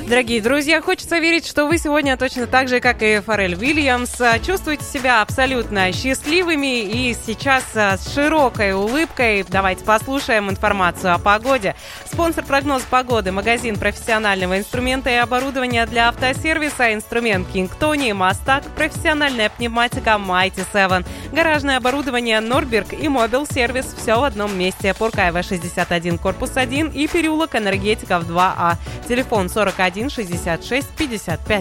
Дорогие друзья, хочется верить, что вы сегодня точно так же, как и Фаррелл Уильямс, чувствуете себя абсолютно счастливыми и сейчас с широкой улыбкой. Давайте послушаем информацию о погоде. Спонсор прогноза погоды — магазин профессионального инструмента и оборудования для автосервиса «Инструмент Кингтони», «Мастак», профессиональная пневматика «Mighty 7», гаражное оборудование «Норберг» и «Мобил-сервис» — все в одном месте. Пуркаева, 61, корпус 1 и переулок Энергетиков 2А. Телефон 41 66 55.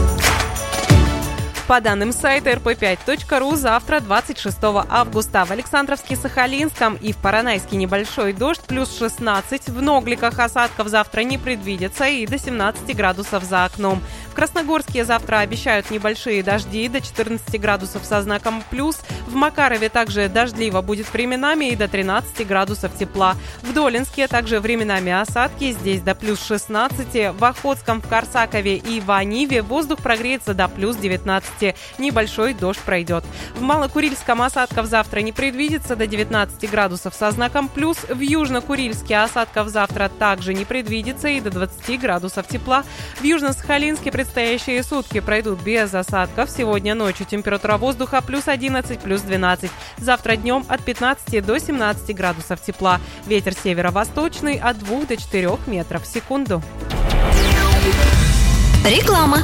По данным сайта rp5.ru, завтра, 26 августа, в Александровске-Сахалинском и в Поронайске небольшой дождь, плюс 16. В Ногликах осадков завтра не предвидится и до 17 градусов за окном. В Красногорске завтра обещают небольшие дожди до 14 градусов со знаком плюс. В Макарове также дождливо будет временами и до 13 градусов тепла. В Долинске также временами осадки, здесь до плюс 16. В Охотском, в Корсакове и в Аниве воздух прогреется до плюс 19. Небольшой дождь пройдет. В Малокурильском осадков завтра не предвидится, до 19 градусов со знаком плюс. В Южно-Курильске осадков завтра также не предвидится и до 20 градусов тепла. В Южно-Сахалинске предстоящие сутки пройдут без осадков. Сегодня ночью температура воздуха плюс 11, плюс 12. Завтра днем от 15 до 17 градусов тепла. Ветер северо-восточный от 2 до 4 метров в секунду. Реклама.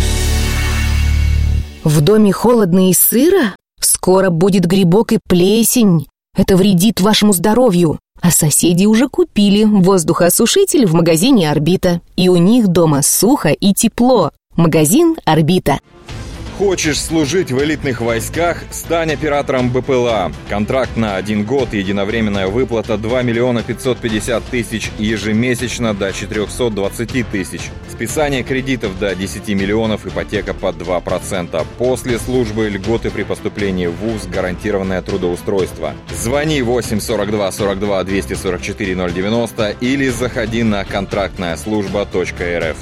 В доме холодно и сыро? Скоро будет грибок и плесень. Это вредит вашему здоровью. А соседи уже купили воздухоосушитель в магазине «Орбита». И у них дома сухо и тепло. Магазин «Орбита». Хочешь служить в элитных войсках? Стань оператором БПЛА. Контракт на 1 год, единовременная выплата 2 миллиона 550 тысяч, ежемесячно до 420 тысяч. Списание кредитов до 10 миллионов, ипотека под 2%. После службы льготы при поступлении в ВУЗ, гарантированное трудоустройство. Звони 8 42 42 244 090 или заходи на контрактнаяслужба.рф.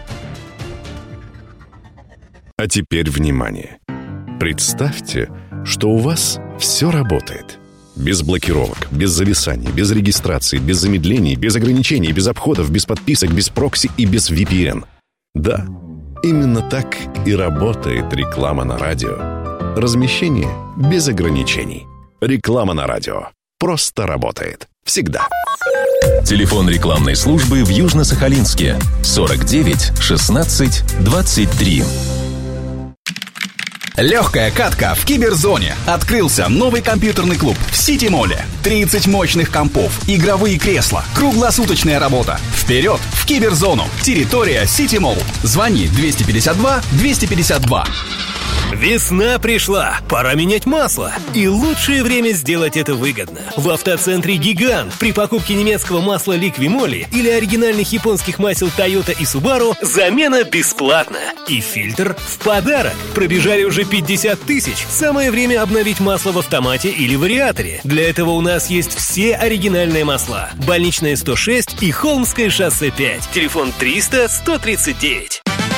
А теперь внимание! Представьте, что у вас все работает. Без блокировок, без зависаний, без регистрации, без замедлений, без ограничений, без обходов, без подписок, без прокси и без VPN. Да, именно так и работает реклама на радио. Размещение без ограничений. Реклама на радио. Просто работает. Всегда. Телефон рекламной службы в Южно-Сахалинске 49 16 23. Легкая катка в Киберзоне. Открылся новый компьютерный клуб в Сити-моле. 30 мощных компов, игровые кресла, круглосуточная работа. Вперед в Киберзону. Территория Сити-молл. Звони 252 252. Весна пришла, пора менять масло. И лучшее время сделать это выгодно. В автоцентре «Гигант» при покупке немецкого масла «Ликвимоли» или оригинальных японских масел «Тойота» и «Субару» замена бесплатна. И фильтр в подарок. Пробежали уже 50 тысяч. Самое время обновить масло в автомате или вариаторе. Для этого у нас есть все оригинальные масла. Больничная 106 и Холмское шоссе 5. Телефон 300 139.